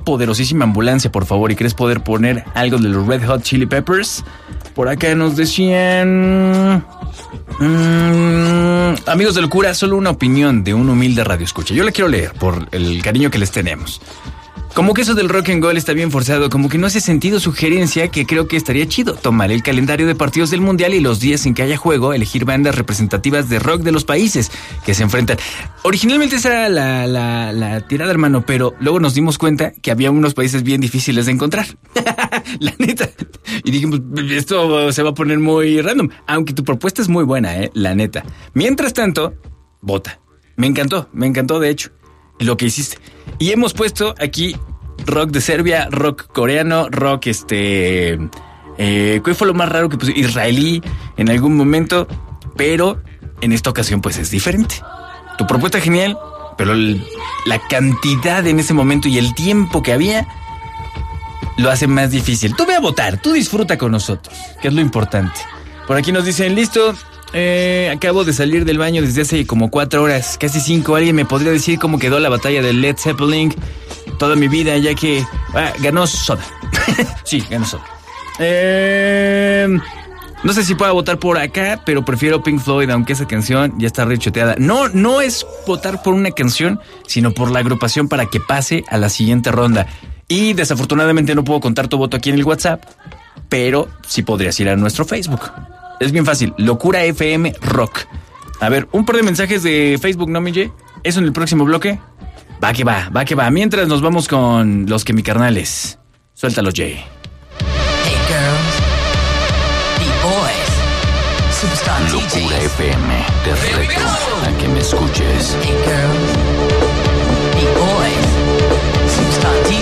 poderosísima ambulancia, por favor, y quieres poder poner algo de los Red Hot Chili Peppers. Por acá nos decían... amigos de locura, solo una opinión de un humilde radioescucha. Yo la quiero leer por el cariño que les tenemos. Como que eso del rock and roll está bien forzado, como que no hace sentido sugerencia que creo que estaría chido. Tomar el calendario de partidos del mundial y los días en que haya juego, elegir bandas representativas de rock de los países que se enfrentan. Originalmente esa era la tirada, hermano, pero luego nos dimos cuenta que había unos países bien difíciles de encontrar. La neta. Y dijimos, esto se va a poner muy random. Aunque tu propuesta es muy buena, la neta. Mientras tanto, vota. Me encantó de hecho, lo que hiciste. Y hemos puesto aquí rock de Serbia, rock coreano, rock ¿cuál fue lo más raro que puse? Israelí en algún momento, pero en esta ocasión pues es diferente. Tu propuesta genial, pero la cantidad en ese momento y el tiempo que había lo hace más difícil. Tú ve a votar, tú disfruta con nosotros, que es lo importante. Por aquí nos dicen, listo. Acabo de salir del baño desde hace como 4 horas, casi 5. ¿Alguien me podría decir cómo quedó la batalla de Led Zeppelin? Toda mi vida, ya que ganó Soda. Sí, ganó Soda. No sé si pueda votar por acá, pero prefiero Pink Floyd, aunque esa canción ya está rechoteada. No es votar por una canción, sino por la agrupación para que pase a la siguiente ronda. Y desafortunadamente no puedo contar tu voto aquí en el WhatsApp, pero sí podrías ir a nuestro Facebook. Es bien fácil, Locura FM Rock. A ver, un par de mensajes de Facebook, ¿no, Mille? ¿Eso en el próximo bloque? Va que va. Mientras nos vamos con los que mi carnales. Suéltalos, Jay. Hey girls, the boys, Superstar Locura DJs. FM, te reto a que me escuches. Hey girls, the boys, Superstar DJs.